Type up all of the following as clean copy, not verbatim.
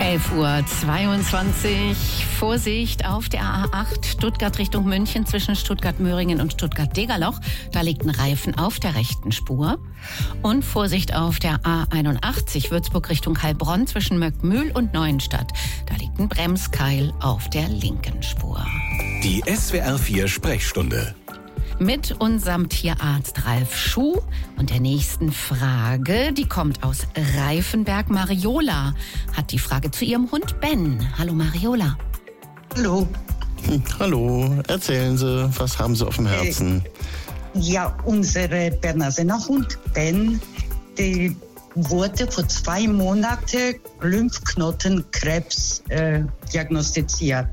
11:22 Uhr. Vorsicht auf der A8 Stuttgart Richtung München zwischen Stuttgart-Möhringen und Stuttgart-Degerloch. Da liegt ein Reifen auf der rechten Spur. Und Vorsicht auf der A81 Würzburg Richtung Heilbronn zwischen Möckmühl und Neuenstadt. Da liegt ein Bremskeil auf der linken Spur. Die SWR 4 Sprechstunde. Mit unserem Tierarzt Ralf Schuh und der nächsten Frage, die kommt aus Reifenberg. Mariola hat die Frage zu ihrem Hund Ben. Hallo Mariola. Hallo. Hallo, erzählen Sie, was haben Sie auf dem Herzen? Ja, unsere Bernarsener Hund Ben, der wurde vor 2 Monaten Lymphknotenkrebs diagnostiziert.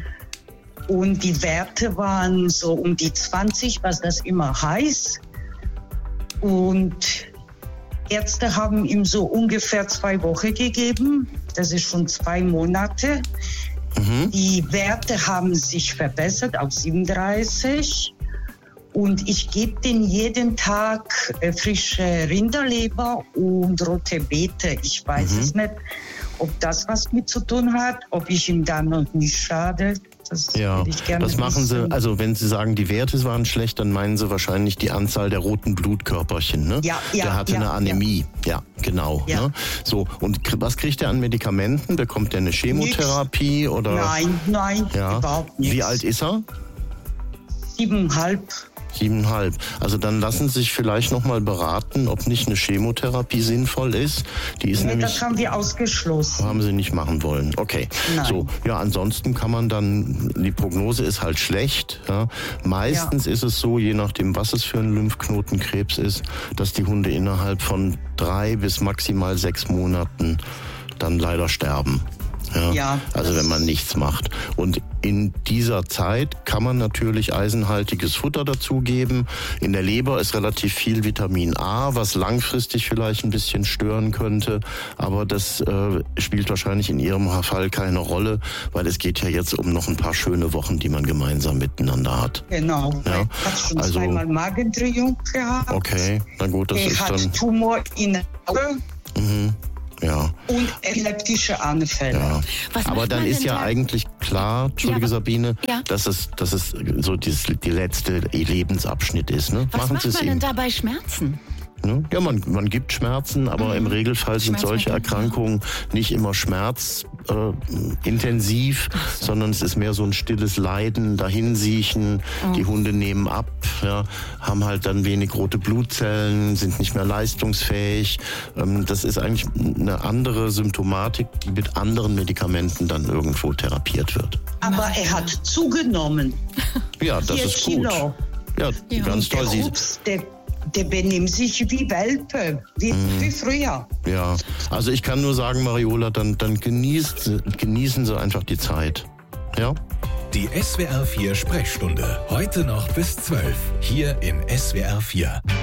Und die Werte waren so um die 20, was das immer heißt. Und Ärzte haben ihm so ungefähr 2 Wochen gegeben. Das ist schon 2 Monate. Die Werte haben sich verbessert auf 37. Und ich gebe den jeden Tag frische Rinderleber und rote Beete. Ich weiß es nicht, ob das was mit zu tun hat, ob ich ihm da noch nicht schade. Das würde ich gerne was machen wissen. Sie, also wenn Sie sagen, die Werte waren schlecht, dann meinen Sie wahrscheinlich die Anzahl der roten Blutkörperchen, ne? Ja, der hatte eine Anämie. Ja, genau. Ja. Ne? So, und was kriegt er an Medikamenten? Bekommt er eine Chemotherapie? Oder? Nein, überhaupt nichts. Wie alt ist er? 7,5. 7,5. Also dann lassen Sie sich vielleicht noch mal beraten, ob nicht eine Chemotherapie sinnvoll ist. Die ist nämlich, das haben wir ausgeschlossen. haben Sie nicht machen wollen. Okay. Nein. So, ja, ansonsten kann man dann, die Prognose ist halt schlecht. Ja. Meistens ist es so, je nachdem, was es für ein Lymphknotenkrebs ist, dass die Hunde innerhalb von 3 bis maximal 6 Monaten dann leider sterben. Ja, also wenn man nichts macht. Und in dieser Zeit kann man natürlich eisenhaltiges Futter dazugeben. In der Leber ist relativ viel Vitamin A, was langfristig vielleicht ein bisschen stören könnte. Aber das spielt wahrscheinlich in Ihrem Fall keine Rolle, weil es geht ja jetzt um noch ein paar schöne Wochen, die man gemeinsam miteinander hat. Genau. Ja, Er hat schon 2-mal Magentriumph gehabt. Okay, na gut, das ist Er dann... hat Tumor in der Auge. Ja. Und epileptische Anfälle. Ja. Was Aber macht dann man ist denn ja da? eigentlich klar, Entschuldige Sabine, Ja. dass es so die letzte Lebensabschnitt ist. Ne? Was Machen macht Sie es man ihm. denn da bei Schmerzen? Ne? Ja, man gibt Schmerzen, aber im Regelfall sind solche Schmerzmittel, Erkrankungen nicht immer schmerzintensiv, sondern es ist mehr so ein stilles Leiden, dahinsiechen, die Hunde nehmen ab, ja, haben halt dann wenig rote Blutzellen, sind nicht mehr leistungsfähig. Das ist eigentlich eine andere Symptomatik, die mit anderen Medikamenten dann irgendwo therapiert wird. Aber er hat zugenommen. Ja, das 4 ist gut. Kilo. Ja, ganz toll. Der Ups, der benimmt sich wie Welpe, wie früher. Ja, also ich kann nur sagen, Mariola, dann genießen Sie einfach die Zeit. Ja? Die SWR 4 Sprechstunde. Heute noch bis 12. Hier in SWR 4.